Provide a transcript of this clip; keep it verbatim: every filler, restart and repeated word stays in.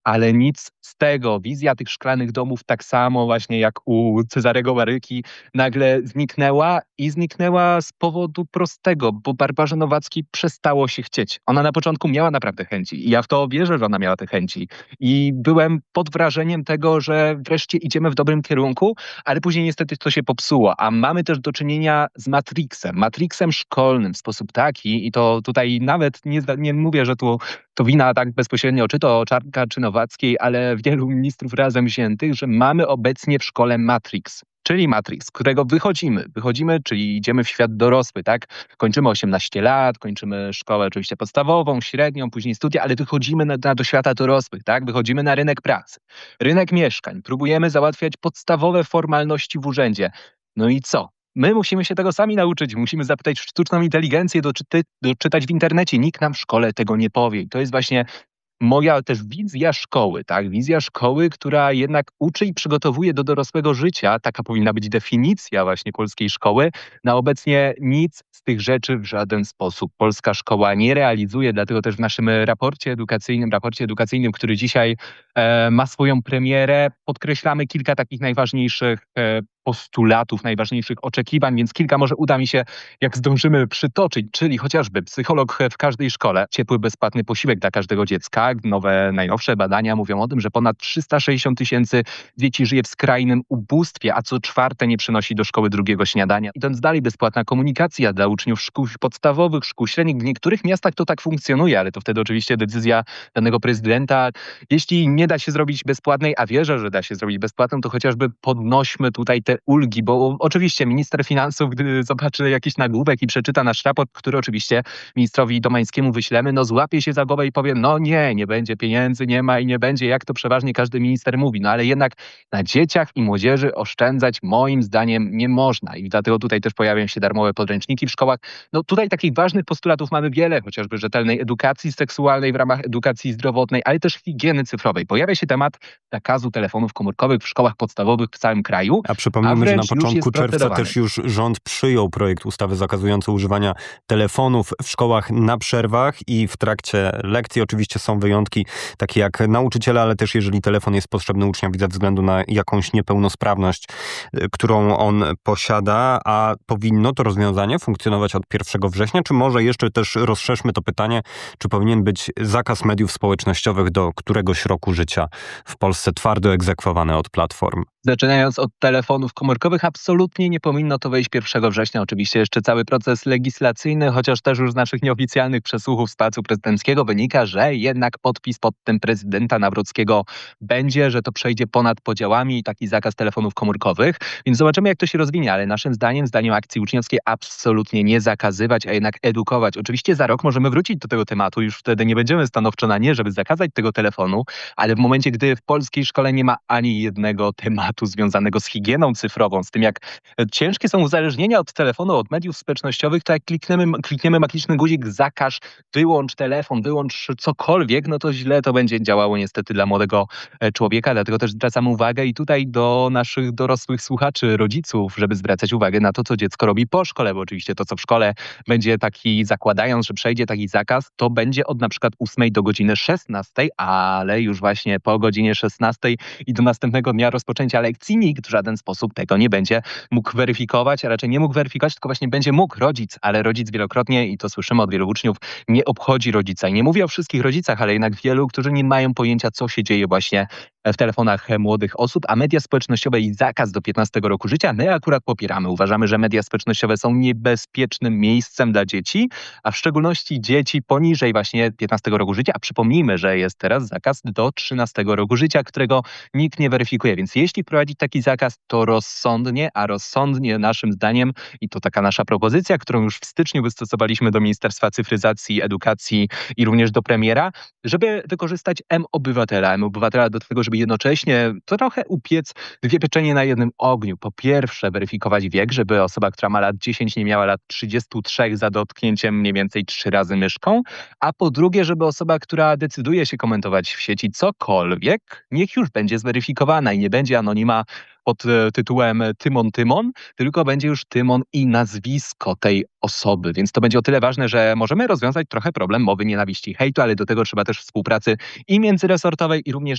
Ale nic z tego. Wizja tych szklanych domów, tak samo właśnie jak u Cezarego Baryki, nagle zniknęła i zniknęła z powodu prostego, bo Barbarze Nowackiej przestało się chcieć. Ona na początku miała naprawdę chęci i ja w to wierzę, że ona miała te chęci. I byłem pod wrażeniem tego, że wreszcie idziemy w dobrym kierunku, ale później niestety to się popsuło. A mamy też do czynienia z Matrixem. Matrixem szkolnym w sposób taki, i to tutaj nawet nie, zda- nie mówię, że tu to wina tak bezpośrednio czy to Czarnka, czy Nowackiej, ale wielu ministrów razem wziętych, że mamy obecnie w szkole Matrix. Czyli Matrix, z którego wychodzimy. Wychodzimy, czyli idziemy w świat dorosły, tak? Kończymy osiemnaście lat, kończymy szkołę oczywiście podstawową, średnią, później studia, ale wychodzimy na, na, do świata dorosłych, tak? Wychodzimy na rynek pracy, rynek mieszkań. Próbujemy załatwiać podstawowe formalności w urzędzie. No i co? My musimy się tego sami nauczyć. Musimy zapytać sztuczną inteligencję, doczyty, doczytać w internecie. Nikt nam w szkole tego nie powie. I to jest właśnie moja też wizja szkoły, tak? Wizja szkoły, która jednak uczy i przygotowuje do dorosłego życia. Taka powinna być definicja właśnie polskiej szkoły. Na obecnie nic z tych rzeczy w żaden sposób polska szkoła nie realizuje, dlatego też w naszym raporcie edukacyjnym, raporcie edukacyjnym, który dzisiaj e, ma swoją premierę, podkreślamy kilka takich najważniejszych e, postulatów, najważniejszych oczekiwań, więc kilka może uda mi się, jak zdążymy, przytoczyć, czyli chociażby psycholog w każdej szkole, ciepły, bezpłatny posiłek dla każdego dziecka. Nowe, najnowsze badania mówią o tym, że ponad trzysta sześćdziesiąt tysięcy dzieci żyje w skrajnym ubóstwie, a co czwarte nie przynosi do szkoły drugiego śniadania. Idąc dalej, bezpłatna komunikacja dla uczniów szkół podstawowych, szkół średnich. W niektórych miastach to tak funkcjonuje, ale to wtedy oczywiście decyzja danego prezydenta. Jeśli nie da się zrobić bezpłatnej, a wierzę, że da się zrobić bezpłatną, to chociażby podnośmy tutaj te ulgi, bo oczywiście minister finansów, gdy zobaczy jakiś nagłówek i przeczyta nasz raport, który oczywiście ministrowi Domańskiemu wyślemy, no złapie się za głowę i powie, no nie, nie będzie pieniędzy, nie ma i nie będzie, jak to przeważnie każdy minister mówi. No ale jednak na dzieciach i młodzieży oszczędzać moim zdaniem nie można i dlatego tutaj też pojawiają się darmowe podręczniki w szkołach. No tutaj takich ważnych postulatów mamy wiele, chociażby rzetelnej edukacji seksualnej w ramach edukacji zdrowotnej, ale też higieny cyfrowej. Pojawia się temat zakazu telefonów komórkowych w szkołach podstawowych w całym kraju. A przypomnijmy, że na początku czerwca procedowany. też już rząd przyjął projekt ustawy zakazujący używania telefonów w szkołach na przerwach i w trakcie lekcji. Oczywiście są wyjątki, takie jak nauczyciele, ale też jeżeli telefon jest potrzebny uczniowi ze względu na jakąś niepełnosprawność, którą on posiada, a powinno to rozwiązanie funkcjonować od pierwszego września, czy może jeszcze też rozszerzmy to pytanie, czy powinien być zakaz mediów społecznościowych do któregoś roku życia w Polsce twardo egzekwowany od platform? Zaczynając od telefonów komórkowych, absolutnie nie powinno to wejść pierwszego września. Oczywiście jeszcze cały proces legislacyjny, chociaż też już z naszych nieoficjalnych przesłuchów z Pałacu Prezydenckiego wynika, że jednak podpis pod tym prezydenta Nawrockiego będzie, że to przejdzie ponad podziałami i taki zakaz telefonów komórkowych. Więc zobaczymy, jak to się rozwinie, ale naszym zdaniem, zdaniem akcji uczniowskiej, absolutnie nie zakazywać, a jednak edukować. Oczywiście za rok możemy wrócić do tego tematu, już wtedy nie będziemy stanowczo na nie, żeby zakazać tego telefonu, ale w momencie, gdy w polskiej szkole nie ma ani jednego tematu związanego z higieną cyfrową, z tym jak ciężkie są uzależnienia od telefonu, od mediów społecznościowych, to jak klikniemy, klikniemy magiczny guzik zakaż, wyłącz telefon, wyłącz cokolwiek, no to źle to będzie działało niestety dla młodego człowieka, dlatego też zwracam uwagę i tutaj do naszych dorosłych słuchaczy, rodziców, żeby zwracać uwagę na to, co dziecko robi po szkole, bo oczywiście to, co w szkole będzie taki, zakładając, że przejdzie taki zakaz, to będzie od na przykład ósmej do godziny szesnastej, ale już właśnie po godzinie szesnastej i do następnego dnia rozpoczęcia lekcji nikt w żaden sposób tego nie będzie mógł weryfikować, a raczej nie mógł weryfikować, tylko właśnie będzie mógł rodzic, ale rodzic wielokrotnie, i to słyszymy od wielu uczniów, nie obchodzi rodzica. I nie mówię o wszystkich rodzicach, ale jednak wielu, którzy nie mają pojęcia, co się dzieje właśnie w telefonach młodych osób, a media społecznościowe i zakaz do piętnastego roku życia my akurat popieramy. Uważamy, że media społecznościowe są niebezpiecznym miejscem dla dzieci, a w szczególności dzieci poniżej właśnie piętnastego roku życia, a przypomnijmy, że jest teraz zakaz do trzynastego roku życia, którego nikt nie weryfikuje, więc jeśli wprowadzić taki zakaz, to rozsądnie, a rozsądnie naszym zdaniem, i to taka nasza propozycja, którą już w styczniu wystosowaliśmy do Ministerstwa Cyfryzacji, Edukacji i również do premiera, żeby wykorzystać M-Obywatela. M-Obywatela do tego, żeby żeby jednocześnie trochę upiec dwie pieczenie na jednym ogniu. Po pierwsze weryfikować wiek, żeby osoba, która ma lat dziesięć nie miała lat trzydziestu trzech za dotknięciem mniej więcej trzy razy myszką, a po drugie, żeby osoba, która decyduje się komentować w sieci cokolwiek, niech już będzie zweryfikowana i nie będzie anonima pod e, tytułem Tymon Tymon, tylko będzie już Tymon i nazwisko tej osoby. Więc to będzie o tyle ważne, że możemy rozwiązać trochę problem mowy nienawiści i hejtu, ale do tego trzeba też współpracy i międzyresortowej, i również